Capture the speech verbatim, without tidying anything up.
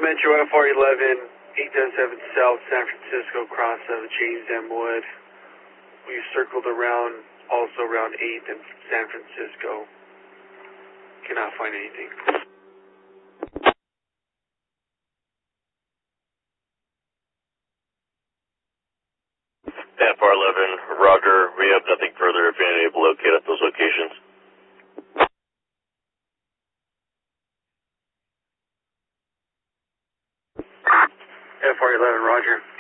Metro F R eleven, eight seven South San Francisco, cross of James M. Wood. We circled around, also around eighth in San Francisco. Cannot find anything. F R eleven, Roger. We have nothing further if you're unable to locate at those locations. F R eleven, Roger.